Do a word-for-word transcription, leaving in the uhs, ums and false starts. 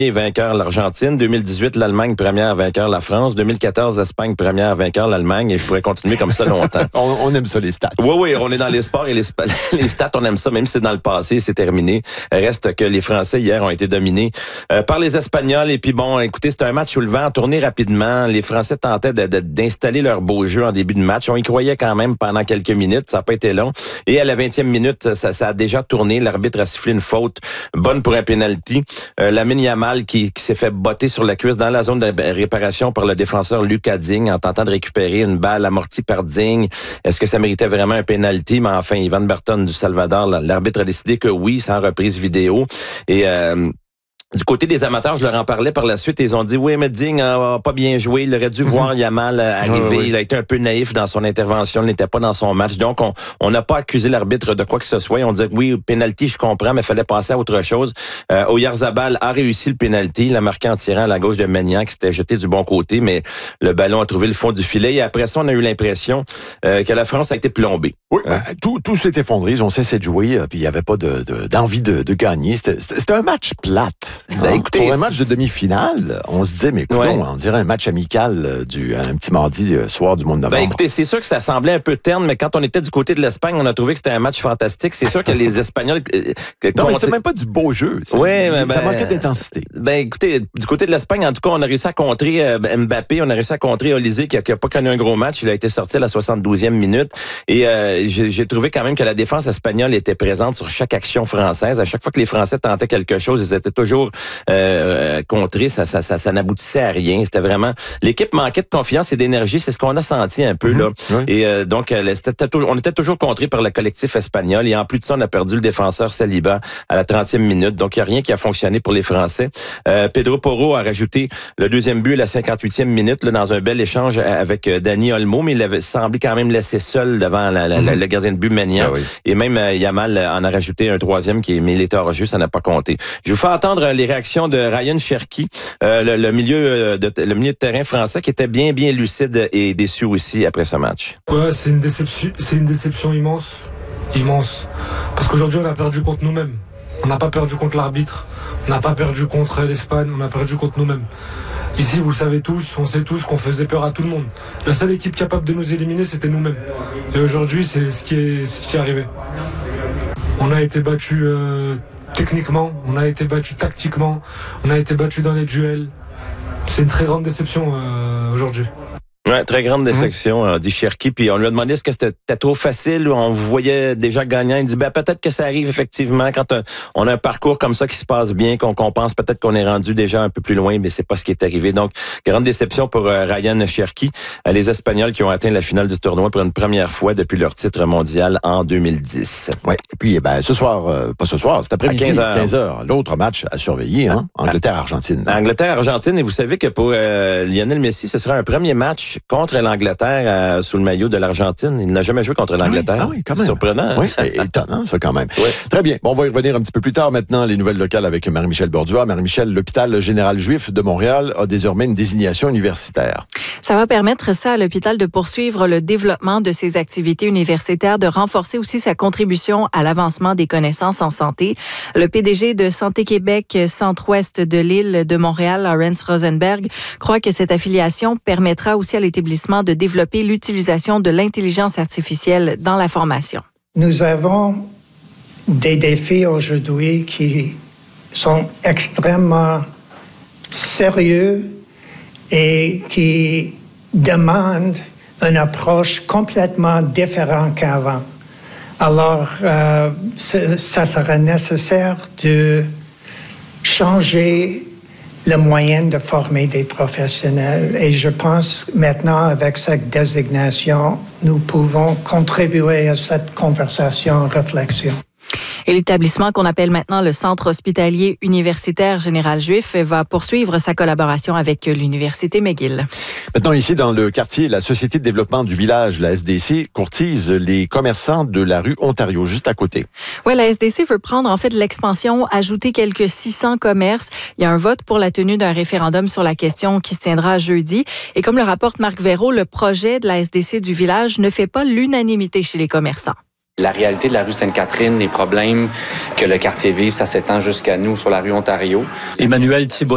Vainqueur l'Argentine. deux mille dix-huit, l'Allemagne première, vainqueur la France. deux mille quatorze, l'Espagne première, vainqueur l'Allemagne. Et je pourrais continuer comme ça longtemps. on, on aime ça, les stats. Oui, oui, on est dans les sports et les, les stats, on aime ça, même si c'est dans le passé, c'est terminé. Reste que les Français, hier, ont été dominés euh, par les Espagnols. Et puis bon, écoutez, c'était un match où le vent a tourné rapidement. Les Français tentaient de, de, d'installer leur beau jeu en début de match. On y croyait quand même pendant quelques minutes. Ça n'a pas été long. Et à la vingtième minute, ça, ça a déjà tourné. L'arbitre a sifflé une faute bonne pour un penalty. Euh, Lamine Yamal qui, qui s'est fait botter sur la cuisse dans la zone de réparation par le défenseur Lucas Digne en tentant de récupérer une balle amortie par Digne. Est-ce que ça méritait vraiment un penalty? Mais enfin, Ivan Berton du Salvador, l'arbitre a décidé que oui, sans reprise vidéo. Et euh, du côté des amateurs, je leur en parlais par la suite et ils ont dit, oui, mais Digne a pas bien joué. Il aurait dû voir Yamal arriver. Oui, oui. Il a été un peu naïf dans son intervention. Il n'était pas dans son match. Donc, on on n'a pas accusé l'arbitre de quoi que ce soit. On dit, oui, penalty, je comprends, mais il fallait passer à autre chose. Euh, Oyarzabal a réussi le penalty. Il a marqué en tirant à la gauche de Maignan qui s'était jeté du bon côté, mais le ballon a trouvé le fond du filet. Et après ça, on a eu l'impression euh, que la France a été plombée. Oui, hein? ben, tout, tout s'est effondré. Ils ont cessé de jouer, puis il n'y avait pas de, de, d'envie de, de gagner. C'était, c'était un match plate. Ben, écoutez, pour un match de demi-finale, on se disait, mais écoutez, ouais. on dirait un match amical du un petit mardi soir du mois de novembre. Ben, écoutez, c'est sûr que ça semblait un peu terne, mais quand on était du côté de l'Espagne, on a trouvé que c'était un match fantastique. C'est sûr que les Espagnols... non, mais c'était même pas du beau jeu. Ça, ouais, ça ben, manquait d'intensité. Ben, écoutez, du côté de l'Espagne, en tout cas, on a réussi à contrer euh, Mbappé, on a réussi à contrer Olysée, qui n'a pas connu un gros match. Il a été sorti à la soixante-douzième minute. Et euh, j'ai, j'ai trouvé quand même que la défense espagnole était présente sur chaque action française. À chaque fois que les Français tentaient quelque chose, ils étaient toujours... Euh, contré, ça, ça, ça, ça n'aboutissait à rien. C'était vraiment... L'équipe manquait de confiance et d'énergie, c'est ce qu'on a senti un peu, mmh, là. Oui. Et euh, donc, c'était, on était toujours contré par le collectif espagnol. Et en plus de ça, on a perdu le défenseur Saliba à la trentième minute. Donc, il n'y a rien qui a fonctionné pour les Français. Euh, Pedro Porro a rajouté le deuxième but à la cinquante-huitième minute, là, dans un bel échange avec Dani Olmo, mais il avait semblé quand même laissé seul devant la, la, mmh. le gardien de but Maignan. Ah oui. Et même euh, Yamal en a rajouté un troisième, qui, mais il était hors jeu, ça n'a pas compté. Je vous fais entendre les réactions de Ryan Cherki, euh, le, le milieu de le milieu de terrain français, qui était bien bien lucide et déçu aussi après ce match. Ouais, c'est une déception, c'est une déception immense, immense, parce qu'aujourd'hui on a perdu contre nous-mêmes. On n'a pas perdu contre l'arbitre, on n'a pas perdu contre l'Espagne, on a perdu contre nous-mêmes. Ici, vous le savez tous, on sait tous qu'on faisait peur à tout le monde. La seule équipe capable de nous éliminer, c'était nous-mêmes. Et aujourd'hui, c'est ce qui est ce qui est arrivé. On a été battus euh, techniquement, on a été battus tactiquement, on a été battus dans les duels. C'est une très grande déception euh, aujourd'hui. Ouais, très grande déception, mmh. dit Cherki. Puis on lui a demandé est-ce que c'était trop facile ou on vous voyait déjà gagnant. Il dit ben peut-être que ça arrive effectivement quand on a un parcours comme ça qui se passe bien, qu'on, qu'on pense peut-être qu'on est rendu déjà un peu plus loin, mais c'est pas ce qui est arrivé. Donc grande déception pour euh, Ryan Cherki, euh, les Espagnols qui ont atteint la finale du tournoi pour une première fois depuis leur titre mondial en deux mille dix. Ouais. Et puis ben ce soir, euh, pas ce soir, cet après-midi, quinze heures, l'autre match à surveiller, hein, Angleterre-Argentine. Angleterre-Argentine, et vous savez que pour euh, Lionel Messi, ce sera un premier match contre l'Angleterre euh, sous le maillot de l'Argentine. Il n'a jamais joué contre l'Angleterre. Ah oui, ah oui quand même. Surprenant. Hein? Oui, étonnant ça quand même. Oui. Très bien. Bon, on va y revenir un petit peu plus tard maintenant. Les nouvelles locales avec Marie-Michel Borduas. Marie-Michel, l'hôpital général juif de Montréal a désormais une désignation universitaire. Ça va permettre ça à l'hôpital de poursuivre le développement de ses activités universitaires, de renforcer aussi sa contribution à l'avancement des connaissances en santé. Le P D G de Santé Québec centre-ouest de l'île de Montréal, Lawrence Rosenberg, croit que cette affiliation permettra aussi à l'établissement de développer l'utilisation de l'intelligence artificielle dans la formation. Nous avons des défis aujourd'hui qui sont extrêmement sérieux et qui demandent une approche complètement différente qu'avant. Alors, euh, ça sera nécessaire de changer le moyen de former des professionnels. Et je pense maintenant, avec cette désignation, nous pouvons contribuer à cette conversation, réflexion. Et l'établissement qu'on appelle maintenant le Centre hospitalier universitaire général juif va poursuivre sa collaboration avec l'Université McGill. Maintenant, ici, dans le quartier, la Société de développement du village, la S D C, courtise les commerçants de la rue Ontario, juste à côté. Oui, la S D C veut prendre en fait l'expansion, ajouter quelques six cents commerces. Il y a un vote pour la tenue d'un référendum sur la question qui se tiendra jeudi. Et comme le rapporte Marc Véraud, le projet de la S D C du village ne fait pas l'unanimité chez les commerçants. La réalité de la rue Sainte-Catherine, les problèmes que le quartier vit, ça s'étend jusqu'à nous sur la rue Ontario. Emmanuel Thibault.